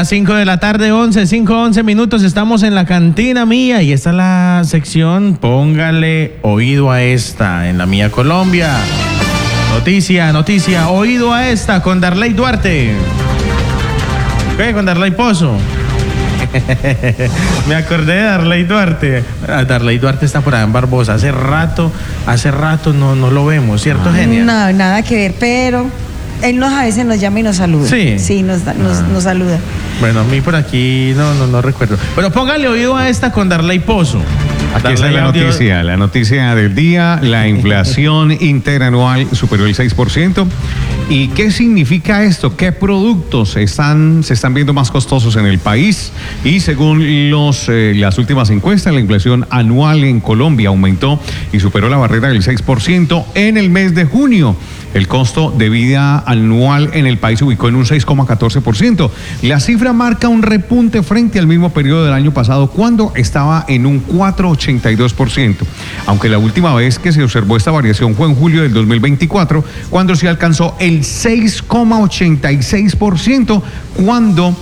las 5 de la tarde, 11 minutos, estamos en la cantina mía y esta es la sección Póngale oído a esta en la Mía Colombia. Noticia, oído a esta con Darley Duarte. ¿Qué? Con Darley Pozo. Me acordé de Darley Duarte. Darley Duarte está por allá en Barbosa. Hace rato no lo vemos, ¿cierto, Genia? No, nada que ver, pero él a veces nos llama y nos saluda. Sí, nos saluda. Bueno, a mí por aquí no recuerdo. Pero póngale oído a esta con Darley Pozo. Aquí está la noticia del día. La inflación interanual superó el 6%. ¿Y qué significa esto? ¿Qué productos se están viendo más costosos en el país? Y según las últimas encuestas, la inflación anual en Colombia aumentó y superó la barrera del 6% en el mes de junio. El costo de vida anual en el país se ubicó en un 6,14%. La cifra marca un repunte frente al mismo periodo del año pasado, cuando estaba en un 4,82%. Aunque la última vez que se observó esta variación fue en julio del 2024, cuando se alcanzó el 6,86%, cuando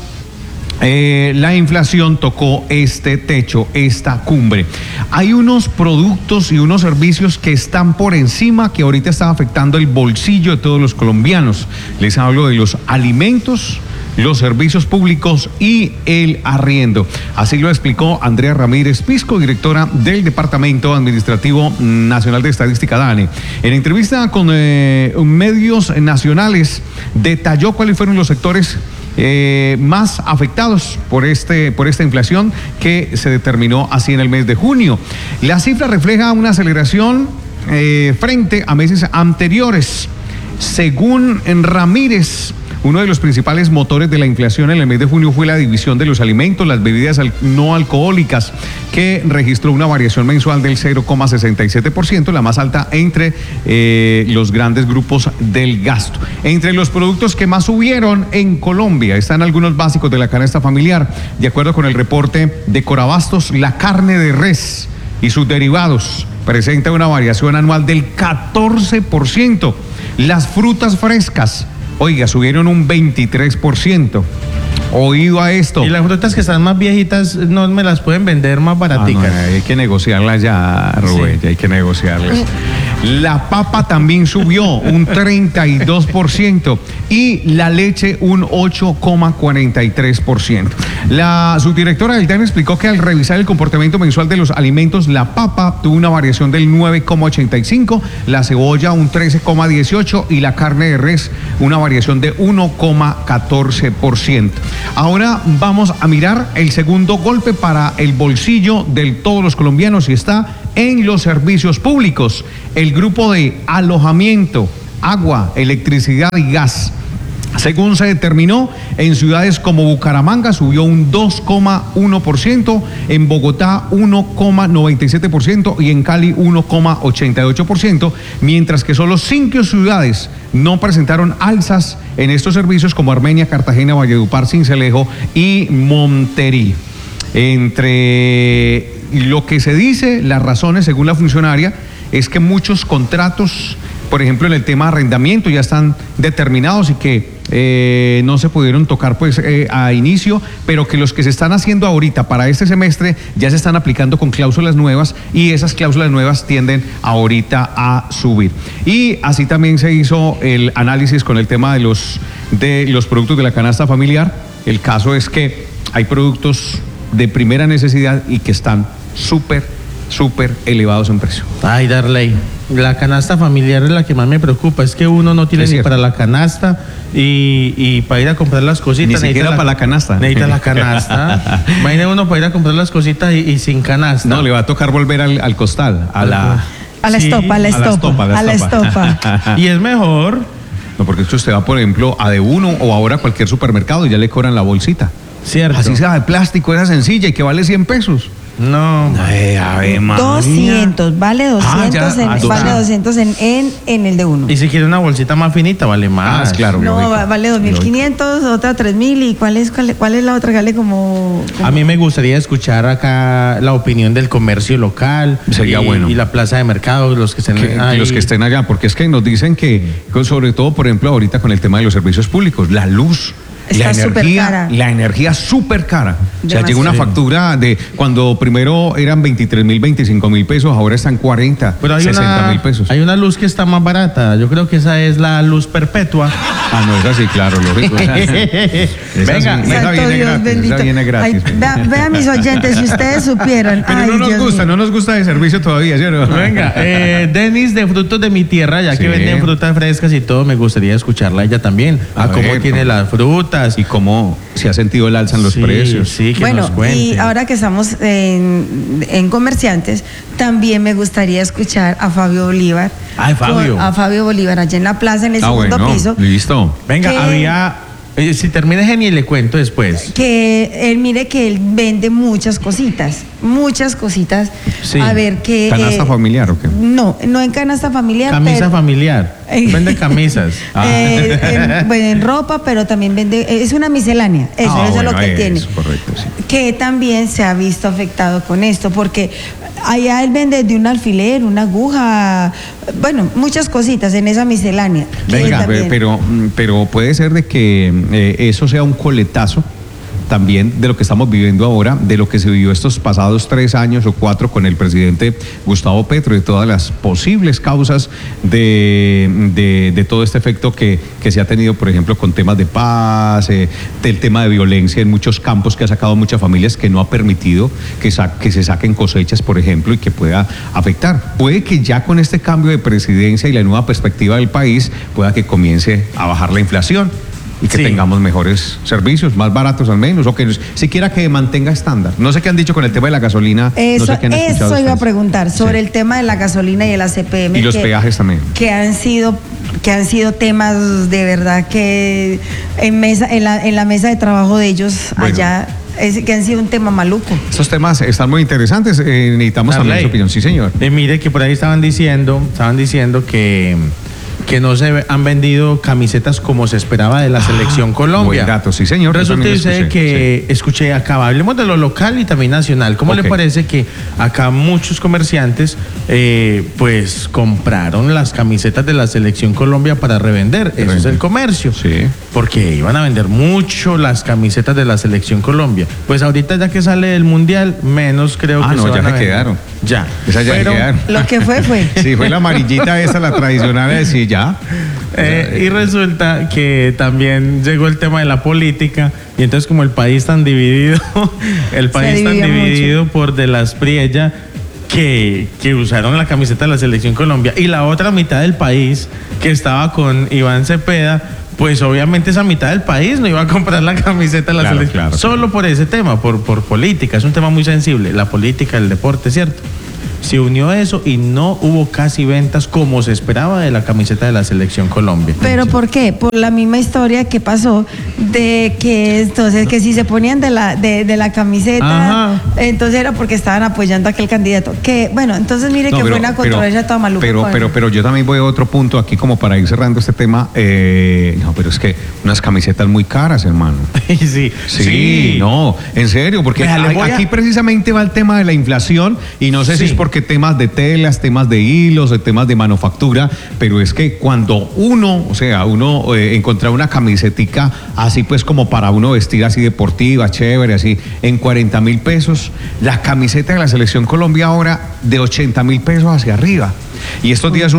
la inflación tocó este techo, esta cumbre. Hay unos productos y unos servicios que están por encima, que ahorita están afectando el bolsillo de todos los colombianos. Les hablo de los alimentos, los servicios públicos y el arriendo. Así lo explicó Andrea Ramírez Pisco, directora del Departamento Administrativo Nacional de Estadística, DANE. En entrevista con medios nacionales, detalló cuáles fueron los sectores más afectados por esta inflación que se determinó así en el mes de junio. La cifra refleja una aceleración frente a meses anteriores. Según Ramírez, uno de los principales motores de la inflación en el mes de junio fue la división de los alimentos, las bebidas no alcohólicas, que registró una variación mensual del 0,67%, la más alta entre los grandes grupos del gasto. Entre los productos que más subieron en Colombia están algunos básicos de la canasta familiar. De acuerdo con el reporte de Corabastos, la carne de res y sus derivados presenta una variación anual del 14%. Las frutas frescas, oiga, subieron un 23%. Oído a esto. Y las frutas que están más viejitas no me las pueden vender más baraticas. No, hay que negociarlas ya, Rubén, sí. Hay que negociarlas. La papa también subió un 32% y la leche un 8,43%. La subdirectora del DANE explicó que al revisar el comportamiento mensual de los alimentos, la papa tuvo una variación del 9,85%, la cebolla un 13,18% y la carne de res una variación de 1,14%. Ahora vamos a mirar el segundo golpe para el bolsillo de todos los colombianos y está en los servicios públicos. El grupo de alojamiento, agua, electricidad y gas. Según se determinó, en ciudades como Bucaramanga subió un 2,1%, en Bogotá 1,97% y en Cali 1,88%, mientras que solo 5 ciudades no presentaron alzas en estos servicios, como Armenia, Cartagena, Valledupar, Sincelejo y Montería. Entre lo que se dice, las razones, según la funcionaria, es que muchos contratos, por ejemplo en el tema de arrendamiento, ya están determinados y que no se pudieron tocar a inicio, pero que los que se están haciendo ahorita para este semestre ya se están aplicando con cláusulas nuevas y esas cláusulas nuevas tienden ahorita a subir. Y así también se hizo el análisis con el tema de los productos de la canasta familiar. El caso es que hay productos de primera necesidad y que están súper elevados en precio. Ay, Darley, la canasta familiar es la que más me preocupa. Es que uno no tiene ni para la canasta y para ir a comprar las cositas. Ni siquiera para la canasta. Necesita la canasta. Imagina uno para ir a comprar las cositas y sin canasta. No, le va a tocar volver al costal, a la estopa. Y es mejor. No, porque esto usted va, por ejemplo, a De1 o ahora a cualquier supermercado y ya le cobran la bolsita. Cierto. Así sea de plástico, esa sencilla y que vale 100 pesos. No. A ver, 200, vale 200, vale 200 en el de uno. Y si quiere una bolsita más finita, vale más. Claro. No, vale 2.500, otra 3.000. ¿Y cuál es la otra? Vale como... A mí me gustaría escuchar acá la opinión del comercio local. Sería bueno. Y la plaza de mercado, los que estén allá, porque es que nos dicen que, sobre todo, por ejemplo, ahorita con el tema de los servicios públicos, la luz, Está súper cara. La energía súper cara. O sea, llegó una Demasiado. factura de cuando primero eran 23.000, 25.000 pesos, ahora están 40, Pero hay 60.000 pesos. hay una luz que está más barata. Yo creo que esa es la luz perpetua. Ah, no, es así, claro, lógico. Venga, esa Santo viene Dios gratis, bendito. esa viene gratis. Ay, vean mis oyentes, si ustedes supieran. Pero Ay, no nos Dios gusta, mío. no nos gusta de servicio todavía, ¿cierto? Venga, Denis de Frutos de mi Tierra, ya Sí. que venden frutas frescas y todo, me gustaría escucharla a ella también. A A cómo ver, tiene ¿no? las frutas. Y cómo se ha sentido el alza en los Sí, precios. Sí, que Bueno, nos cuente. y ahora que estamos en comerciantes, también me gustaría escuchar a Fabio Bolívar. Ay, Fabio. A Fabio Bolívar, allá en la plaza, en el segundo bueno, piso. listo. Venga, que- había... si termina Geni, le cuento después. Que él mire que él vende muchas cositas. Sí. A ver, que. ¿Canasta familiar o qué? No, no en canasta familiar. Camisa pero- familiar. Vende camisas. Bueno, en ropa, pero también vende. Es una miscelánea. Eso es lo que él tiene. Correcto, sí. Que también se ha visto afectado con esto, porque allá él vende de un alfiler, una aguja, bueno, muchas cositas en esa miscelánea. que Venga, también- pero puede ser de que eso sea un coletazo también de lo que estamos viviendo ahora, de lo que se vivió estos pasados 3 años o 4 con el presidente Gustavo Petro, de todas las posibles causas de todo este efecto que se ha tenido, por ejemplo, con temas de paz, del tema de violencia en muchos campos que ha sacado muchas familias, que no ha permitido que se saquen cosechas, por ejemplo, y que pueda afectar. Puede que ya con este cambio de presidencia y la nueva perspectiva del país, pueda que comience a bajar la inflación y que Sí. tengamos mejores servicios, más baratos al menos, o que siquiera que mantenga estándar. No sé qué han dicho con el tema de la gasolina. Eso, no sé qué han escuchado eso iba a ustedes. preguntar sobre Sí. el tema de la gasolina y el ACPM. Y los peajes también. Que han sido temas de verdad que en la mesa de trabajo de ellos Bueno. allá, que han sido un tema maluco. Estos temas están muy interesantes. Necesitamos también Darley. su opinión. Sí, señor. Mire que por ahí estaban diciendo que no se han vendido camisetas como se esperaba de la selección Colombia. buen dato, sí, señor, yo Resulta también lo y sucede escuché, que escuché acá, hablemos de lo local y también nacional. ¿Cómo Ok. le parece que acá muchos comerciantes pues compraron las camisetas de la selección Colombia para revender? Eso es el comercio. Sí. Porque iban a vender mucho las camisetas de la selección Colombia. Pues ahorita ya que sale el mundial, menos creo que No, se ya van a se vender. quedaron. Ya. Esas ya se Pero- quedaron. Lo que fue. Sí, fue la amarillita esa, la tradicional, de decir ya. Y resulta que también llegó el tema de la política y entonces como el país tan dividido, el país tan dividió dividido por de las Priella que usaron la camiseta de la Selección Colombia y la otra mitad del país que estaba con Iván Cepeda, pues obviamente esa mitad del país no iba a comprar la camiseta de la Claro, Selección. claro, Solo por ese tema, por política, es un tema muy sensible, la política, el deporte, ¿cierto? Se unió eso y no hubo casi ventas como se esperaba de la camiseta de la Selección Colombia. ¿Pero por qué? Por la misma historia que pasó de que entonces que si se ponían de la camiseta, Ajá. entonces era porque estaban apoyando a aquel candidato. Que bueno, entonces mire que fue una controversia toda maluca. Pero yo también voy a otro punto aquí como para ir cerrando este tema. No, pero es que unas camisetas muy caras, hermano. sí, Sí, no, en serio, porque Vea, le voy a- aquí precisamente va el tema de la inflación y no sé si Sí. es porque temas de telas, temas de hilos, temas de manufactura, pero es que cuando uno encontrar una camisetica así pues como para uno vestir así deportiva, chévere, así en 40.000 pesos, la camiseta de la Selección Colombia ahora de 80.000 pesos hacia arriba. Y estos días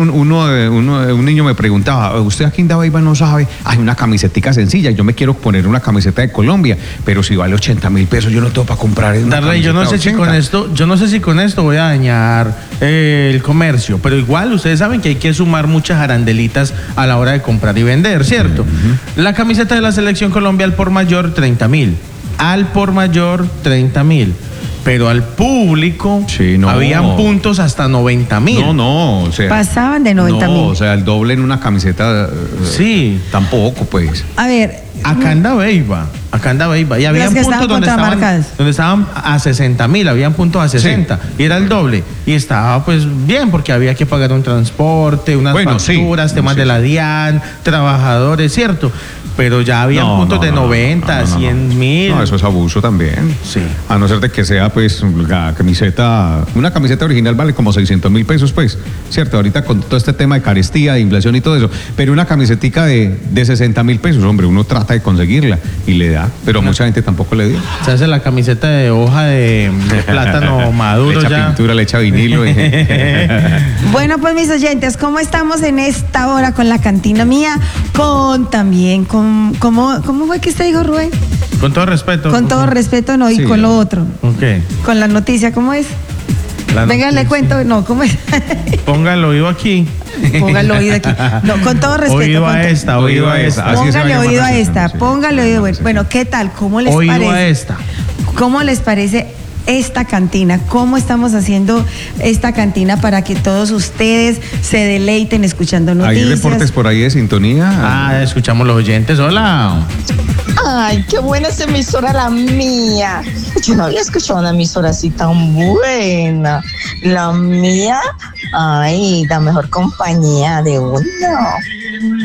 un niño me preguntaba, ¿usted aquí en Dabeiba no sabe? Hay una camisetica sencilla, yo me quiero poner una camiseta de Colombia, pero si vale 80.000 pesos yo no tengo para comprar una Darley, yo no sé camiseta si de con 80. yo no sé si con esto voy a dañar el comercio, pero igual ustedes saben que hay que sumar muchas arandelitas a la hora de comprar y vender, ¿cierto? La camiseta de la Selección Colombia al por mayor 30.000, al por mayor 30.000, pero al público Sí, no. habían puntos hasta 90.000. No, o sea. Pasaban de 90.000. No, o sea, el doble en una camiseta. Sí. Tampoco, pues. A ver, Acá en Dabeiba. Y habían que puntos estaban contramarcadas. donde estaban a 60.000, habían puntos a 60 y era el doble. Y estaba pues bien porque había que pagar un transporte, unas Bueno, sí. facturas, temas Sí, de la sí. DIAN, trabajadores, ¿cierto? pero ya había puntos de 90, 100.000. No, eso es abuso también. Sí. A no ser de que sea, pues, una camiseta original vale como 600.000 pesos, pues, ¿cierto? Ahorita con todo este tema de carestía, de inflación y todo eso, pero una camisetica de 60.000 pesos, hombre, uno trata de conseguirla y le da, pero mucha gente tampoco le dio. Se hace la camiseta de hoja de plátano maduro le echa ya. pintura, le echa vinilo. Bueno, pues mis oyentes, ¿cómo estamos en esta hora con la cantina mía? ¿Cómo fue que usted dijo, Rubén? Con todo respeto. Con todo respeto, no, y Sí. con lo otro. Ok. Con la noticia, ¿cómo es? Venga, le cuento, no, ¿cómo es? Ponga el oído aquí. Póngale oído aquí. No, con todo respeto. Oído a esta, oído a esta. Así se va a Póngale llamar oído la a sección, esta, sí. póngale oído. Bueno, ¿qué tal? ¿Cómo les Oído parece? a esta. ¿Cómo les parece esta cantina? ¿Cómo estamos haciendo esta cantina para que todos ustedes se deleiten escuchando noticias? ¿Hay reportes por ahí de sintonía? Ah, escuchamos los oyentes. Hola. Ay, qué buena esa emisora la mía. Yo no había escuchado una emisora así tan buena. La mía, ay, la mejor compañía de uno.